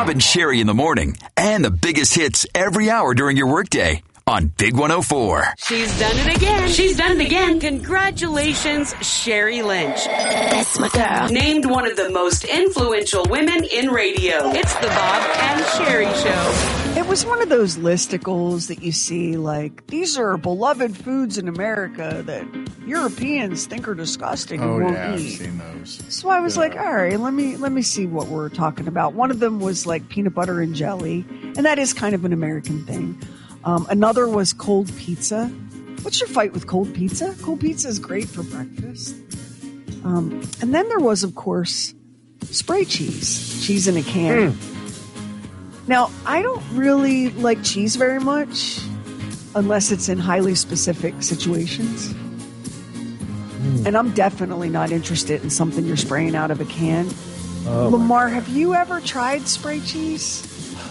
Bob and Sherry in the morning, and the biggest hits every hour during your workday on Big 104. She's done it again. She's done it again. Congratulations, Sherry Lynch. That's my girl. Named one of the most influential women in radio. It's the Bob and Sherry Show. It was one of those listicles that you see, like, these are beloved foods in America that Europeans think are disgusting and won't eat. I've seen those. So I was like, all right, let me see what we're talking about. One of them was like peanut butter and jelly, and that is kind of an American thing. Another was cold pizza. What's your fight with cold pizza? Cold pizza is great for breakfast. And then there was, of course, spray cheese. Cheese in a can. Now, I don't really like cheese very much unless it's in highly specific situations. And I'm definitely not interested in something you're spraying out of a can. Lamar, have you ever tried spray cheese?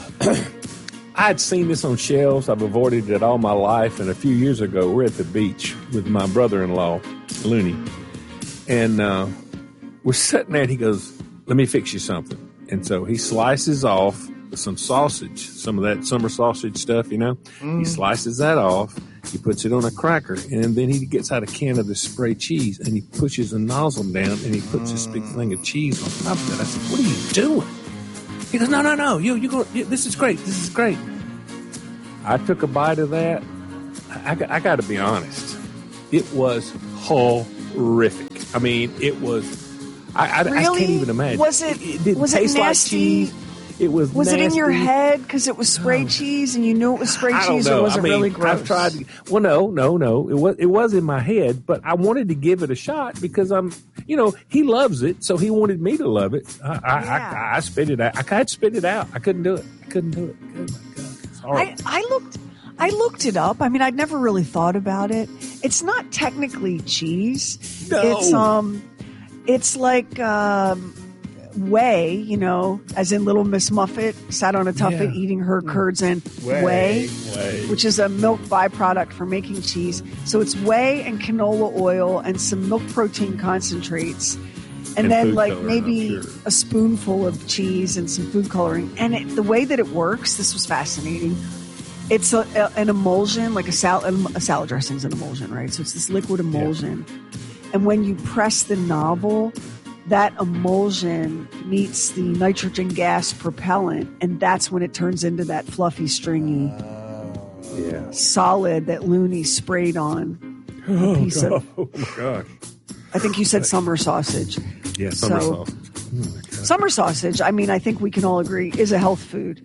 I'd seen this on shelves. I've avoided it all my life. And a few years ago, we're at the beach with my brother-in-law, Looney. And we're sitting there, and he goes, let me fix you something. And so he slices off some sausage, some of that summer sausage stuff, you know. He slices that off. He puts it on a cracker. And then he gets out a can of the spray cheese, and he pushes a nozzle down, and he puts this big thing of cheese on top of it. I said, what are you doing? He goes, no. You go. This is great. This is great. I took a bite of that. I got to be honest. It was horrific. I mean, it was. I can't even imagine. Was it taste nasty? Like cheese. It was. Was nasty. it in your head because it was spray cheese and you knew it was spray cheese, or was it really gross? I've tried. Well, no. It was in my head, but I wanted to give it a shot because he loves it, so he wanted me to love it. I spit it out. I could spit it out. I couldn't do it. Oh my God. Sorry. I looked it up. I mean, I'd never really thought about it. It's not technically cheese. No. It's like whey, as in Little Miss Muffet sat on a tuffet eating her curds and whey, which is a milk byproduct for making cheese. So it's whey and canola oil and some milk protein concentrates. And then maybe a spoonful of cheese and some food coloring. And the way that it works, this was fascinating. It's an emulsion, like a salad dressing is an emulsion, right? So it's this liquid emulsion. Yeah. And when you press the nozzle, that emulsion meets the nitrogen gas propellant, and that's when it turns into that fluffy, stringy solid that Looney sprayed on a piece of. Oh my gosh. I think you said summer sausage. Yeah, summer sausage. Oh my God. Summer sausage, I mean, I think we can all agree, is a health food.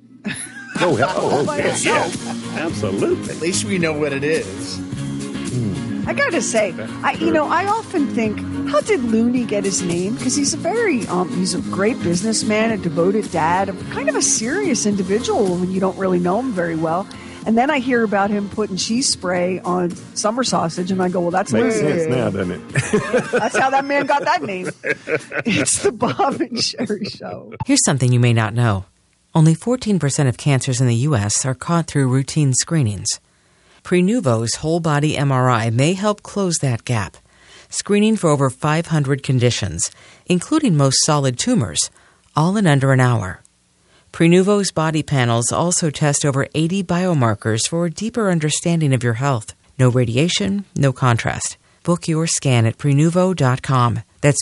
Yeah, absolutely. At least we know what it is. I gotta say, I often think, how did Looney get his name? Because he's he's a great businessman, a devoted dad, kind of a serious individual when you don't really know him very well. And then I hear about him putting cheese spray on summer sausage, and I go, well, that's makes sense now, doesn't it? That's how that man got that name. It's the Bob and Sherry Show. Here's something you may not know. Only 14% of cancers in the U.S. are caught through routine screenings. Prenuvo's whole-body MRI may help close that gap, screening for over 500 conditions, including most solid tumors, all in under an hour. Prenuvo's body panels also test over 80 biomarkers for a deeper understanding of your health. No radiation, no contrast. Book your scan at Prenuvo.com. That's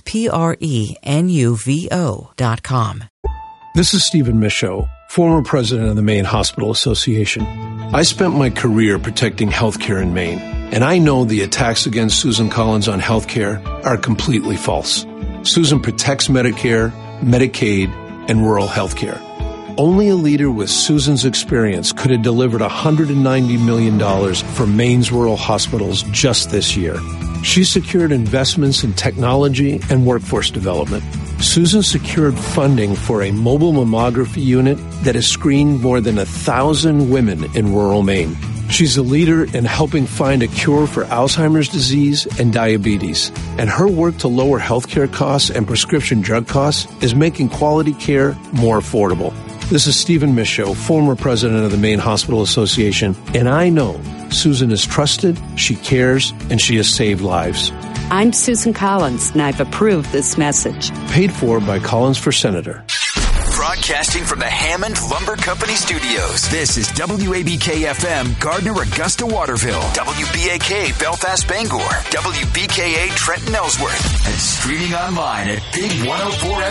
Prenuvo.com. This is Stephen Michaud, former president of the Maine Hospital Association. I spent my career protecting healthcare in Maine, and I know the attacks against Susan Collins on healthcare are completely false. Susan protects Medicare, Medicaid, and rural healthcare. Only a leader with Susan's experience could have delivered $190 million for Maine's rural hospitals just this year. She secured investments in technology and workforce development. Susan secured funding for a mobile mammography unit that has screened more than 1,000 women in rural Maine. She's a leader in helping find a cure for Alzheimer's disease and diabetes, and her work to lower healthcare costs and prescription drug costs is making quality care more affordable. This is Stephen Michaud, former president of the Maine Hospital Association, and I know Susan is trusted, she cares, and she has saved lives. I'm Susan Collins, and I've approved this message. Paid for by Collins for Senator. Broadcasting from the Hammond Lumber Company Studios. This is WABK-FM, Gardner, Augusta, Waterville. WBAK, Belfast, Bangor. WBKA, Trenton, Ellsworth. And streaming online at Big 104